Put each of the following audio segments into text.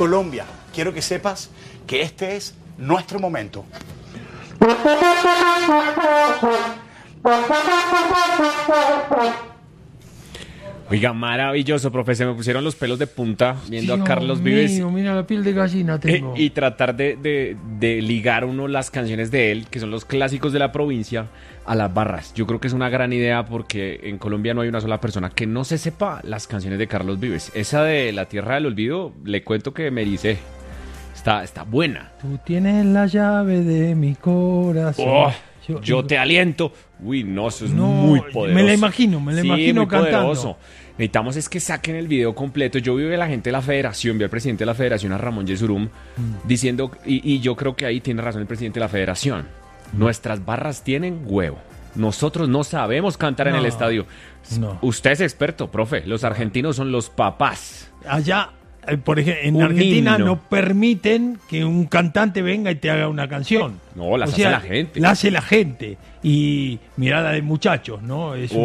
Colombia, quiero que sepas que este es nuestro momento. Oiga, maravilloso, profe. Se me pusieron los pelos de punta viendo Dios a Carlos Vives. mío, mira, la piel de gallina tengo. Y tratar de ligar uno las canciones de él, que son los clásicos de la provincia, a las barras. Yo creo que es una gran idea porque en Colombia no hay una sola persona que no se sepa las canciones de Carlos Vives. Esa de La Tierra del Olvido, le cuento que me ericé. Está buena. Tú tienes la llave de mi corazón. Oh, yo te aliento. Uy, no, eso es muy poderoso. Me la imagino muy cantando. Poderoso. Necesitamos es que saquen el video completo. Yo vi a la gente de la federación, vi al presidente de la federación, a Ramón Yesurum, diciendo, y yo creo que ahí tiene razón el presidente de la federación, nuestras barras tienen huevo. Nosotros no sabemos cantar en el estadio. Usted es experto, profe. Los argentinos son los papás. Allá, por ejemplo, en Argentina no permiten que un cantante venga y te haga una canción. No, las hace la gente. La hace la gente. Y mirá la de Muchachos, ¿no? Es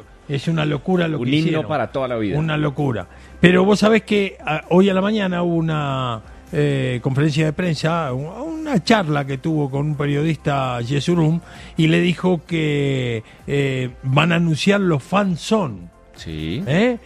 una locura lo que hicieron. Un himno para toda la vida. Una locura. Pero vos sabés que hoy a la mañana hubo una conferencia de prensa, una charla que tuvo con un periodista, Yesurum, y le dijo que van a anunciar los fanzón. Sí.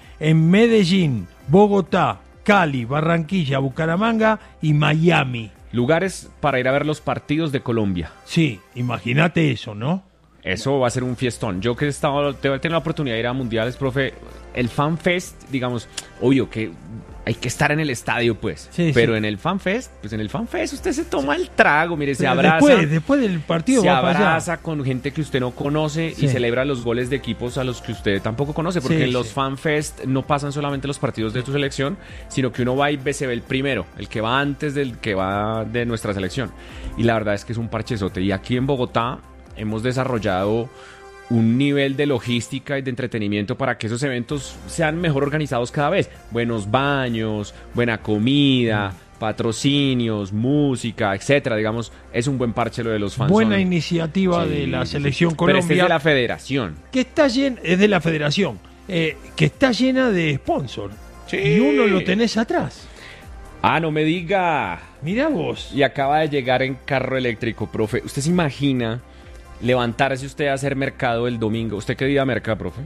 En Medellín, Bogotá, Cali, Barranquilla, Bucaramanga y Miami. Lugares para ir a ver los partidos de Colombia. Sí, imagínate eso, ¿no? Eso va a ser un fiestón. Yo que he tenido la oportunidad de ir a mundiales, profe, el Fan Fest, digamos, obvio que hay que estar en el estadio, pues. Sí, pero en el Fan Fest, usted se toma el trago, mire, se abraza. Después del partido se va para abraza allá. Con gente que usted no conoce y celebra los goles de equipos a los que usted tampoco conoce, porque en los Fan Fest no pasan solamente los partidos de tu selección, sino que uno va y se ve el primero, el que va antes del que va de nuestra selección. Y la verdad es que es un parchezote. Y aquí en Bogotá hemos desarrollado un nivel de logística y de entretenimiento para que esos eventos sean mejor organizados cada vez. Buenos baños, buena comida, patrocinios, música, etcétera. Digamos, es un buen parche lo de los fans. Buena iniciativa de la Selección Colombia. Pero este es de la federación. Que está es de la federación. Que está llena de sponsor. Sí. Y uno lo tenés atrás. Ah, no me diga. Mirá vos. Y acaba de llegar en carro eléctrico, profe. ¿Usted se imagina levantarse usted a hacer mercado el domingo? ¿Usted qué día merca, profe?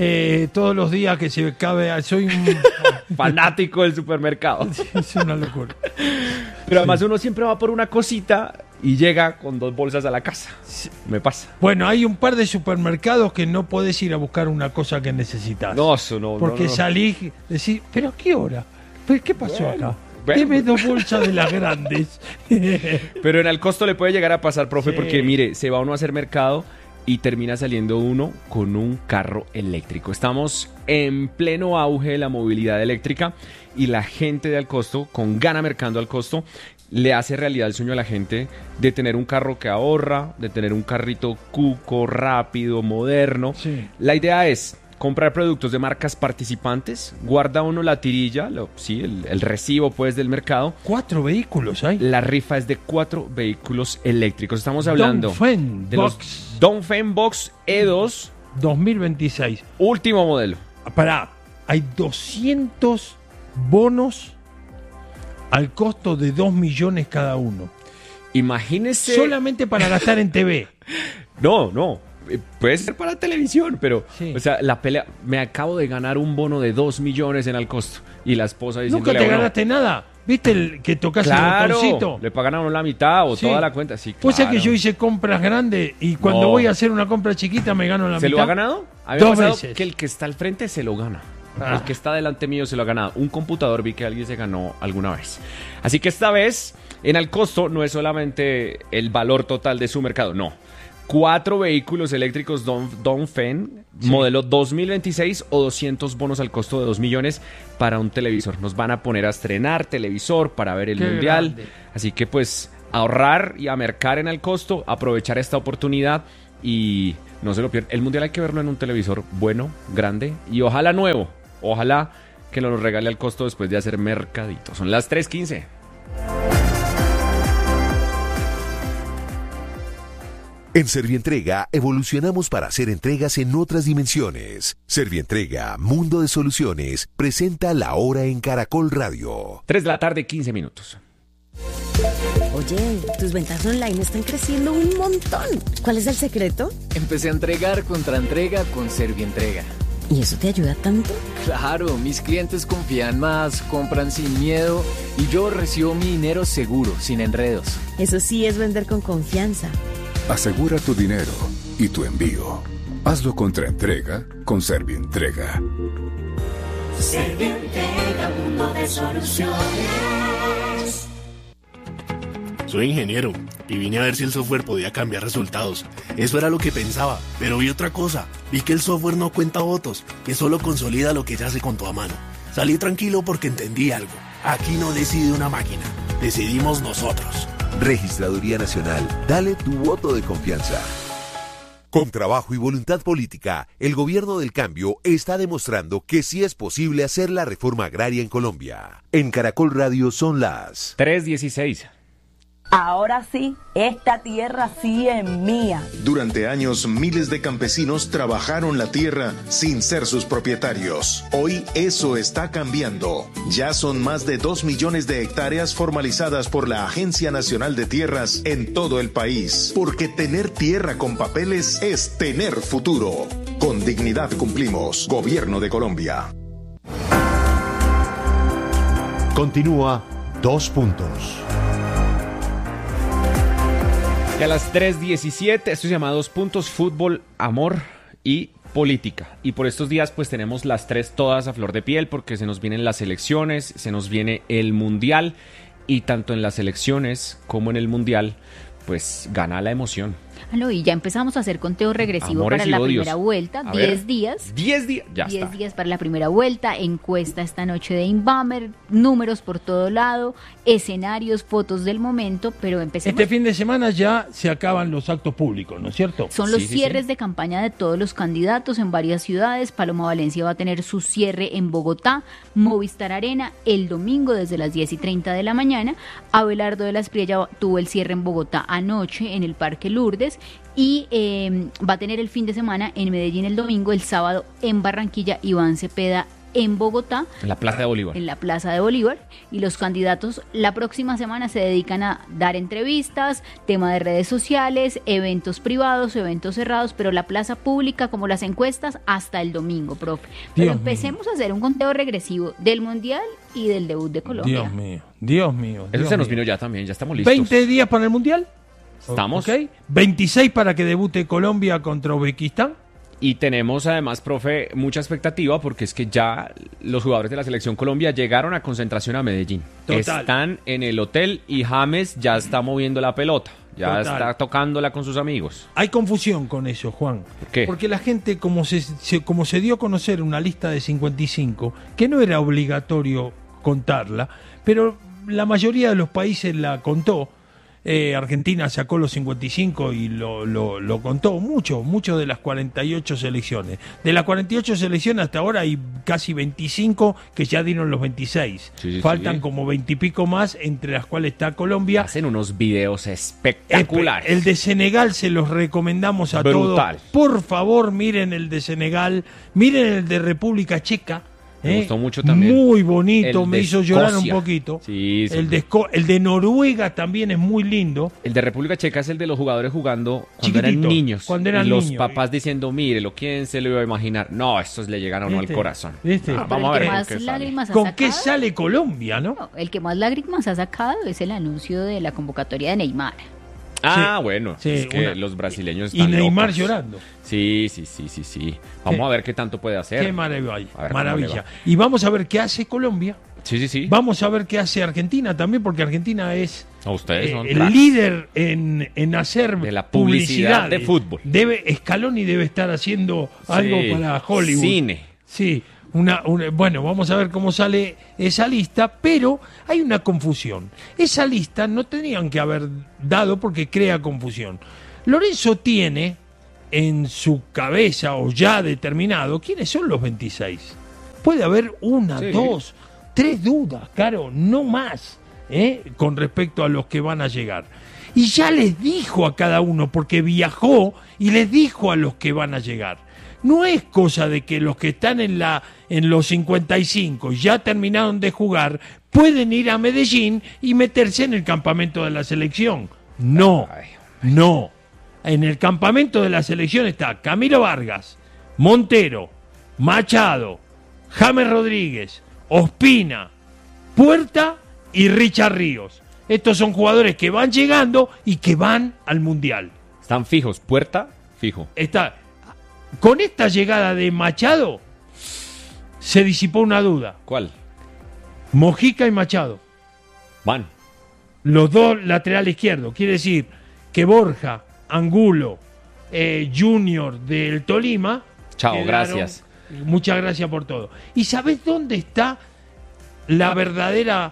Todos los días que se cabe. Soy un fanático del supermercado. Es una locura. Pero además uno siempre va por una cosita y llega con 2 bolsas a la casa. Me pasa. Bueno, hay un par de supermercados que no podés ir a buscar una cosa que necesitas. No, eso no. Porque salís, decís, ¿pero qué hora? ¿Pero qué pasó acá? Deme 2 bolsas de las grandes. Pero en el costo le puede llegar a pasar, profe, porque mire, se va uno a hacer mercado y termina saliendo uno con un carro eléctrico. Estamos en pleno auge de la movilidad eléctrica y la gente de Alcosto, con Gana Mercando Alcosto, le hace realidad el sueño a la gente de tener un carro que ahorra, de tener un carrito cuco, rápido, moderno. Sí. La idea es comprar productos de marcas participantes, guarda uno la tirilla, el recibo pues del mercado. 4 vehículos hay. La rifa es de 4 vehículos eléctricos. Estamos hablando de los Dongfeng Box E2 2026. Último modelo. Hay 200 bonos al costo de 2 millones cada uno. Imagínese. Solamente para gastar en TV. No. Puede ser para televisión, pero o sea, la pelea, me acabo de ganar un bono de 2 millones en Alcosto y la esposa diciéndole, nunca te ganaste nada. ¿Viste el que tocas el botoncito? Le pagan a uno la mitad o toda la cuenta. Sí, claro. Pues es que yo hice compras grandes y cuando voy a hacer una compra chiquita me gano la mitad. ¿Se lo ha ganado? A mí me ha pasado que el que está al frente se lo gana. El que está delante mío se lo ha ganado. Un computador vi que alguien se ganó alguna vez. Así que esta vez en Alcosto no es solamente el valor total de su mercado, no. 4 vehículos eléctricos Dongfeng, modelo 2026 o 200 bonos al costo de 2 millones para un televisor. Nos van a poner a estrenar televisor para ver el mundial. Grande. Así que pues ahorrar y a mercar en el costo, aprovechar esta oportunidad y no se lo pierdan. El mundial hay que verlo en un televisor bueno, grande y ojalá nuevo. Ojalá que nos lo regale al costo después de hacer mercadito. Son las 3:15. En Servientrega evolucionamos para hacer entregas en otras dimensiones. Servientrega, Mundo de Soluciones, presenta La Hora en Caracol Radio. 3 de la tarde, 15 minutos. Oye, tus ventas online están creciendo un montón. ¿Cuál es el secreto? Empecé a entregar contra entrega con Servientrega. ¿Y eso te ayuda tanto? Claro, mis clientes confían más, compran sin miedo y yo recibo mi dinero seguro, sin enredos. Eso sí es vender con confianza. Asegura tu dinero y tu envío. Hazlo contra entrega con Servientrega. Servientrega, mundo de soluciones. Soy ingeniero y vine a ver si el software podía cambiar resultados. Eso era lo que pensaba, pero vi otra cosa. Vi que el software no cuenta votos, que solo consolida lo que ya se contó a mano. Salí tranquilo porque entendí algo. Aquí no decide una máquina, decidimos nosotros. Registraduría Nacional, dale tu voto de confianza. Con trabajo y voluntad política, el gobierno del cambio está demostrando que sí es posible hacer la reforma agraria en Colombia. En Caracol Radio son las 3:16. Ahora sí, esta tierra sí es mía. Durante años, miles de campesinos trabajaron la tierra sin ser sus propietarios. Hoy eso está cambiando. Ya son más de 2 millones de hectáreas formalizadas por la Agencia Nacional de Tierras en todo el país. Porque tener tierra con papeles es tener futuro. Con dignidad cumplimos. Gobierno de Colombia. Continúa 2 puntos. Y a las 3:17, esto se llama 2 puntos, fútbol, amor y política. Y por estos días pues tenemos las 3 todas a flor de piel porque se nos vienen las elecciones, se nos viene el mundial y tanto en las elecciones como en el mundial pues gana la emoción. Y ya empezamos a hacer conteo regresivo Amores para la odios. primera vuelta, 10 días. 10 días, ya 10 está. días para la primera vuelta, encuesta esta noche de Inbamer, números por todo lado, escenarios, fotos del momento, pero empecemos. Este fin de semana ya se acaban los actos públicos, ¿no es cierto? Son los cierres de campaña de todos los candidatos en varias ciudades. Paloma Valencia va a tener su cierre en Bogotá, Movistar Arena, el domingo desde las 10:30 de la mañana. Abelardo de la Espriella tuvo el cierre en Bogotá anoche en el Parque Lourdes y va a tener el fin de semana en Medellín el domingo, el sábado en Barranquilla, Iván Cepeda en Bogotá. En la Plaza de Bolívar. En la Plaza de Bolívar. Y los candidatos la próxima semana se dedican a dar entrevistas, tema de redes sociales, eventos privados, eventos cerrados, pero la plaza pública, como las encuestas, hasta el domingo, profe. Pero empecemos a hacer un conteo regresivo del Mundial y del debut de Colombia. Dios mío, Dios mío. Eso Dios se nos mío. vino ya también, ya estamos listos. 20 días para el Mundial. Estamos. ¿Ok? 26 para que debute Colombia contra Uzbekistán. Y tenemos además, profe, mucha expectativa porque es que ya los jugadores de la Selección Colombia llegaron a concentración a Medellín. Total. Están en el hotel y James ya está moviendo la pelota. Ya Total. está tocándola con sus amigos. Hay confusión con eso, Juan. ¿Por qué? Porque la gente, como se dio a conocer una lista de 55, que no era obligatorio contarla, pero la mayoría de los países la contó. Argentina sacó los 55 y lo contó mucho de las 48 selecciones. De las 48 selecciones hasta ahora hay casi 25 que ya dieron los 26. Faltan como 20 y pico más, entre las cuales está Colombia. Hacen unos videos espectaculares. El de Senegal se los recomendamos a Brutal. todos. Por favor, miren el de Senegal, miren el de República Checa. Me gustó mucho también. Muy bonito, El me de hizo llorar un Escocia. poquito. Sí, sí. El de Noruega también es muy lindo. El de República Checa es el de los jugadores jugando cuando Chiquitito, eran niños. cuando eran y los niños. papás diciendo, mírelo, ¿quién se lo iba a imaginar? No, estos le llegan a uno al ¿Viste? corazón. ¿Viste? Pero Vamos a el ver que con más qué sale. lágrimas ha ¿Con qué sacado? sale Colombia, no? No, el que más lágrimas ha sacado es el anuncio de la convocatoria de Neymar. Ah, Sí, bueno, sí, es que una- los brasileños Y están Neymar locos. llorando. Sí. Vamos Sí. a ver qué tanto puede hacer. Qué maravilla. A ver cómo le Maravilla. va. Y vamos a ver qué hace Colombia. Sí. Vamos a ver qué hace Argentina también, porque Argentina es A ustedes son el cracks. líder en hacer De la publicidad publicidades. de fútbol. Scaloni debe estar haciendo algo Sí, para Hollywood. cine. Sí, bueno, vamos a ver cómo sale esa lista, pero hay una confusión. Esa lista no tenían que haber dado porque crea confusión. Lorenzo tiene en su cabeza o ya determinado quiénes son los 26. Puede haber una, Sí. 2, 3 dudas, claro, no más, con respecto a los que van a llegar. Y ya les dijo a cada uno, porque viajó y les dijo a los que van a llegar. No es cosa de que los que están en los 55 ya terminaron de jugar, pueden ir a Medellín y meterse en el campamento de la selección. No. En el campamento de la selección está Camilo Vargas, Montero, Machado, James Rodríguez, Ospina, Puerta y Richard Ríos. Estos son jugadores que van llegando y que van al Mundial. Están fijos. Puerta, fijo. Con esta llegada de Machado se disipó una duda. ¿Cuál? Mojica y Machado. Van. Los dos laterales izquierdos. Quiere decir que Borja, Angulo, Junior del Tolima. Chao, gracias. Muchas gracias por todo. ¿Y sabés dónde está la verdadera,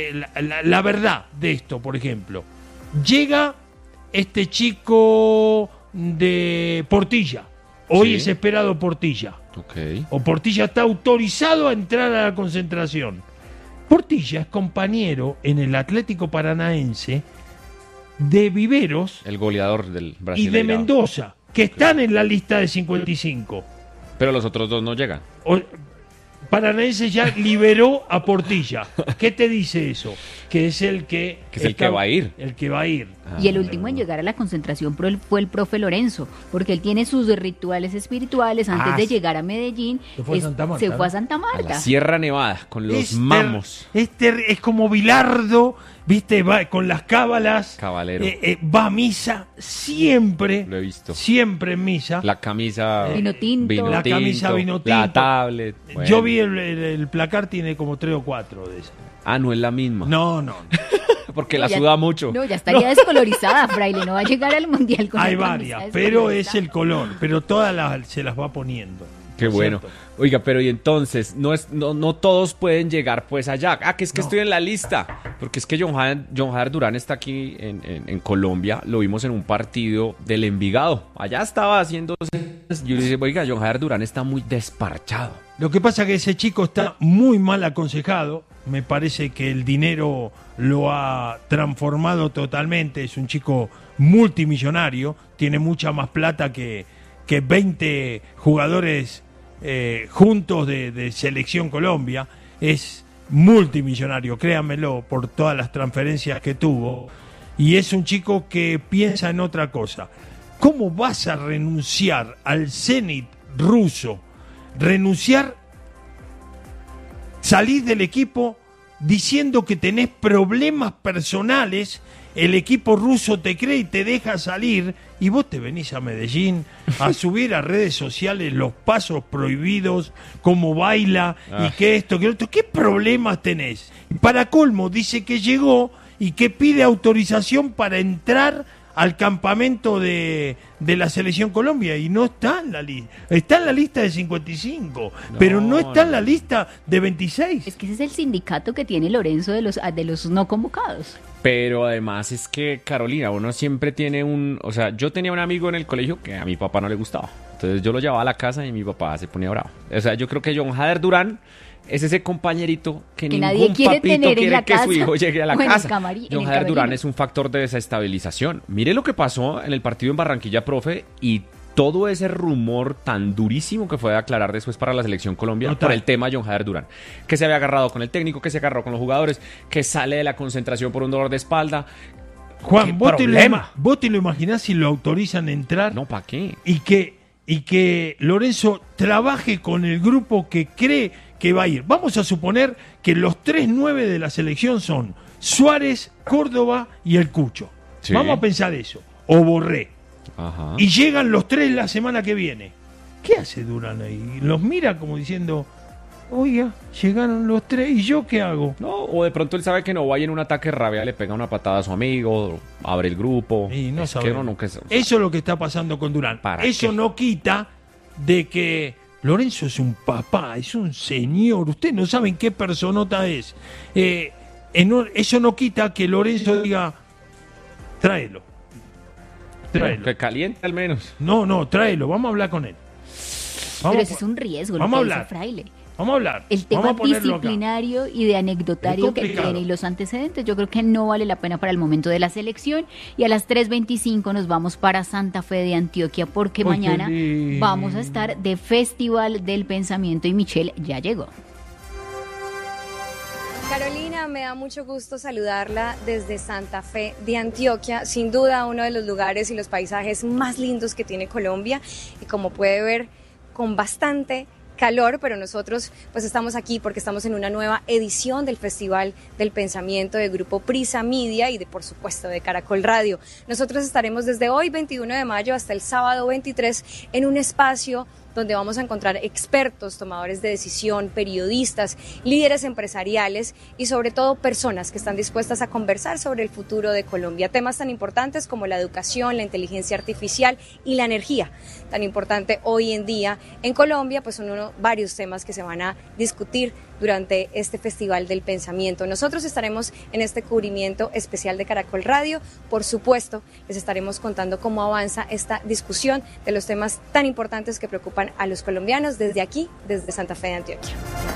la verdad de esto, por ejemplo? Llega este chico de Portilla. Hoy es esperado Portilla. O Portilla está autorizado a entrar a la concentración. Portilla es compañero en el Atlético Paranaense de Viveros. El goleador del Brasil. Y de Mendoza, que están en la lista de 55. Pero los otros dos no llegan. Paranaense ya liberó a Portilla. ¿Qué te dice eso? Que es el que... Que es el que va a ir. El que va a ir. Y el último en llegar a la concentración fue el profe Lorenzo, porque él tiene sus rituales espirituales antes de llegar a Medellín. Se fue a Santa Marta. A la Sierra Nevada, con los mamos. Es como Bilardo, ¿viste? Va con las cábalas. Caballero. Va a misa siempre. Lo he visto. Siempre en misa. La camisa vino tinto. La camisa vino tinto. La tablet. Bueno. Yo vi el placar, tiene como 3 o 4 de esas. Ah, no es la misma. No. Porque la suda mucho. No, ya estaría descolorizada, Fraile. No va a llegar al Mundial con Hay varias, pero es el color. Pero todas se las va poniendo. Qué bueno. ¿Cierto? Oiga, pero y entonces, no todos pueden llegar pues allá. Que es que estoy en la lista. Porque es que John Jader Durán está aquí en Colombia. Lo vimos en un partido del Envigado. Allá estaba haciéndose. Yo le dije, oiga, John Jader Durán está muy desparchado. Lo que pasa es que ese chico está muy mal aconsejado. Me parece que el dinero lo ha transformado totalmente. Es un chico multimillonario. Tiene mucha más plata que 20 jugadores juntos de Selección Colombia. Es multimillonario, créanmelo, por todas las transferencias que tuvo. Y es un chico que piensa en otra cosa. ¿Cómo vas a renunciar al Zenit ruso? Salís del equipo diciendo que tenés problemas personales, el equipo ruso te cree y te deja salir, y vos te venís a Medellín a subir a redes sociales los pasos prohibidos, cómo baila y que esto, que otro. ¿Qué problemas tenés? Para colmo, dice que llegó y que pide autorización para entrar al campamento de la Selección Colombia, y no está en la lista. Está en la lista de 55, pero no está en la lista de 26. Es que ese es el sindicato que tiene Lorenzo de los no convocados. Pero además es que, Carolina, uno siempre tiene o sea, yo tenía un amigo en el colegio que a mi papá no le gustaba. Entonces yo lo llevaba a la casa y mi papá se ponía bravo. O sea, yo creo que John Jader Durán es ese compañerito que ningún papito quiere que su hijo llegue a la casa. John Jader Durán es un factor de desestabilización. Mire lo que pasó en el partido en Barranquilla, profe, y todo ese rumor tan durísimo que fue de aclarar después para la Selección Colombia por el tema John Jader Durán. Que se había agarrado con el técnico, que se agarró con los jugadores, que sale de la concentración por un dolor de espalda. Juan, ¿vos te lo imaginás si lo autorizan a entrar? No, ¿para qué? Y que Lorenzo trabaje con el grupo que cree que va a ir. Vamos a suponer que los 3-9 de la selección son Suárez, Córdoba y el Cucho. Sí. Vamos a pensar eso. O Borré. Ajá. Y llegan los 3 la semana que viene. ¿Qué hace Durán ahí? Los mira como diciendo, oiga, llegaron los 3, ¿y yo qué hago? No, o de pronto él sabe que no vaya en un ataque de rabia, le pega una patada a su amigo, abre el grupo. Y no sabe. Eso es lo que está pasando con Durán. Eso no quita de que Lorenzo es un papá, es un señor. Ustedes no saben qué personota es. Eso no quita que Lorenzo diga, tráelo. Que caliente al menos. No, tráelo, vamos a hablar con él. Pero ese es un riesgo, vamos a hablar. Fraile. Vamos a hablar. El tema disciplinario y de anecdotario que tiene y los antecedentes, yo creo que no vale la pena para el momento de la selección. Y a las 3:25 nos vamos para Santa Fe de Antioquia, porque mañana vamos a estar de Festival del Pensamiento y Michelle ya llegó. Carolina, me da mucho gusto saludarla desde Santa Fe de Antioquia, sin duda uno de los lugares y los paisajes más lindos que tiene Colombia, y como puede ver, con bastante calor, pero nosotros pues estamos aquí porque estamos en una nueva edición del Festival del Pensamiento de Grupo Prisa Media y por supuesto de Caracol Radio. Nosotros estaremos desde hoy 21 de mayo hasta el sábado 23 en un espacio donde vamos a encontrar expertos, tomadores de decisión, periodistas, líderes empresariales y sobre todo personas que están dispuestas a conversar sobre el futuro de Colombia. Temas tan importantes como la educación, la inteligencia artificial y la energía, tan importante hoy en día en Colombia, pues son varios temas que se van a discutir durante este Festival del Pensamiento. Nosotros estaremos en este cubrimiento especial de Caracol Radio. Por supuesto, les estaremos contando cómo avanza esta discusión de los temas tan importantes que preocupan a los colombianos desde aquí, desde Santa Fe de Antioquia.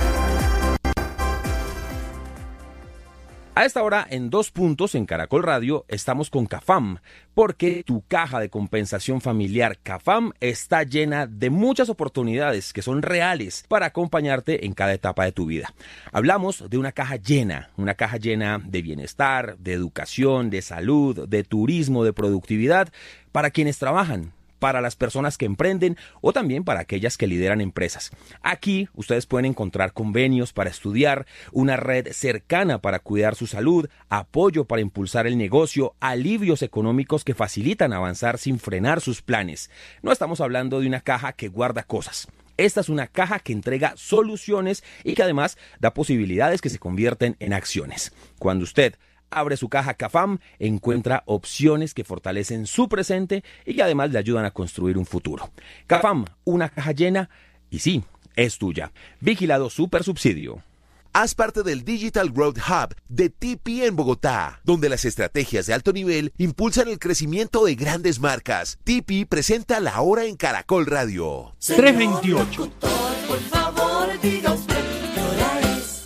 A esta hora, en 2 puntos en Caracol Radio, estamos con CAFAM, porque tu caja de compensación familiar CAFAM está llena de muchas oportunidades que son reales para acompañarte en cada etapa de tu vida. Hablamos de una caja llena de bienestar, de educación, de salud, de turismo, de productividad, para quienes trabajan, para las personas que emprenden o también para aquellas que lideran empresas. Aquí ustedes pueden encontrar convenios para estudiar, una red cercana para cuidar su salud, apoyo para impulsar el negocio, alivios económicos que facilitan avanzar sin frenar sus planes. No estamos hablando de una caja que guarda cosas. Esta es una caja que entrega soluciones y que además da posibilidades que se convierten en acciones. Cuando usted abre su caja CAFAM, encuentra opciones que fortalecen su presente y que además le ayudan a construir un futuro. CAFAM, una caja llena y sí, es tuya. Vigilado Supersubsidio. Haz parte del Digital Growth Hub de TP en Bogotá, donde las estrategias de alto nivel impulsan el crecimiento de grandes marcas. TP presenta La Hora en Caracol Radio. 3:28. Por favor, diga usted qué hora es.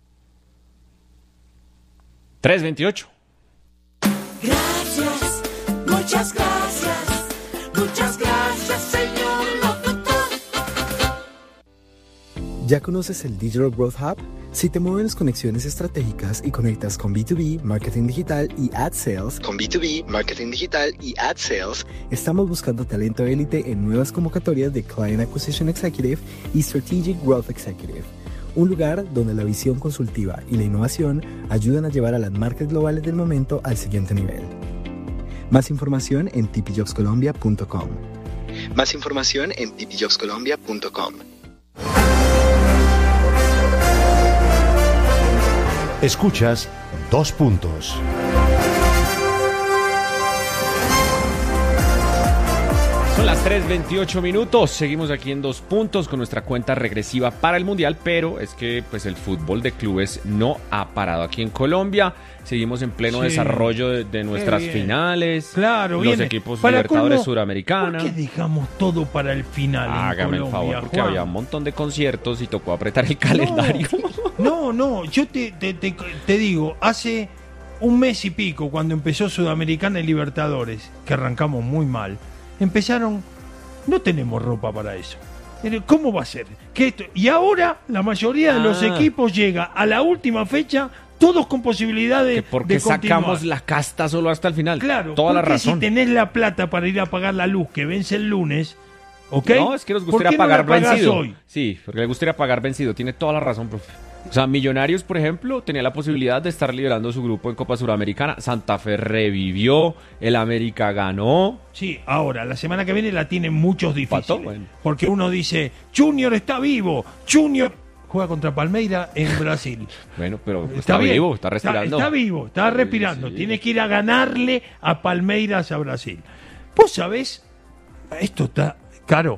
3:28. Gracias, muchas gracias, señor locutor. ¿Ya conoces el Digital Growth Hub? Si te mueven las conexiones estratégicas y conectas con B2B, marketing digital y ad sales, estamos buscando talento élite en nuevas convocatorias de Client Acquisition Executive y Strategic Growth Executive. Un lugar donde la visión consultiva y la innovación ayudan a llevar a las marcas globales del momento al siguiente nivel. Más información en tpjobscolombia.com. Escuchas 2 puntos. Son las 3:28 minutos. Seguimos aquí en 2 puntos con nuestra cuenta regresiva para el Mundial, pero es que pues el fútbol de clubes no ha parado aquí en Colombia. Seguimos en pleno desarrollo de nuestras finales. Claro, los equipos Libertadores Suramericana. ¿Por qué dejamos todo para el final? Hágame en Colombia, el favor, porque Juan? había un montón de conciertos y tocó apretar el calendario. No, yo te digo, hace un mes y pico, cuando empezó Sudamericana y Libertadores, que arrancamos muy mal, empezaron, no tenemos ropa para eso. ¿Cómo va a ser? Y ahora la mayoría de los equipos llega a la última fecha todos con posibilidades de porque continuar. Sacamos la casta solo hasta el final. Claro, toda la razón. Si tenés la plata para ir a pagar la luz que vence el lunes, ¿ok? No, es que nos gustaría pagar vencido. Hoy? Sí, porque le gustaría pagar vencido. Tiene toda la razón, profe. O sea, Millonarios, por ejemplo, tenía la posibilidad de estar liderando su grupo en Copa Suramericana. Santa Fe revivió, el América ganó. Sí, ahora, la semana que viene la tienen muchos difíciles. Pató, bueno. Porque uno dice, Junior está vivo, Junior juega contra Palmeiras en Brasil. Bueno, pero está vivo, está respirando. Está vivo, está respirando. Sí. Tiene que ir a ganarle a Palmeiras a Brasil. Vos sabés, esto está caro.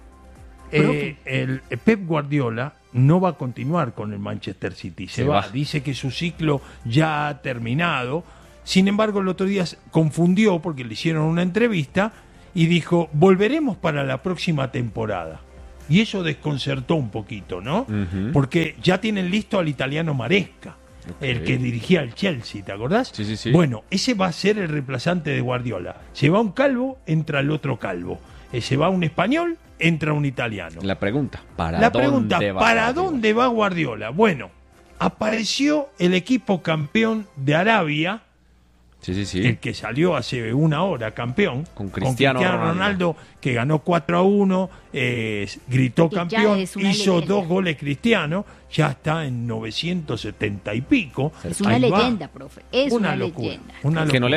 El Pep Guardiola no va a continuar con el Manchester City. Se va. Dice que su ciclo ya ha terminado. Sin embargo, el otro día confundió porque le hicieron una entrevista y dijo, volveremos para la próxima temporada. Y eso desconcertó un poquito, ¿no? Porque ya tienen listo al italiano Maresca, el que dirigía el Chelsea, ¿te acordás? Sí. Bueno, ese va a ser el reemplazante de Guardiola. Se va un calvo, entra el otro calvo. Se va un español, entra un italiano. La pregunta, ¿para dónde va Guardiola? Bueno, apareció el equipo campeón de Arabia, el que salió hace una hora campeón, con Cristiano Ronaldo, que ganó 4-1, gritó Que campeón, ya es una hizo leyenda. 2 goles Cristiano, ya está en 970 y pico. Es una Ahí va. leyenda, profe. Es una locura, leyenda. una Que no locura. le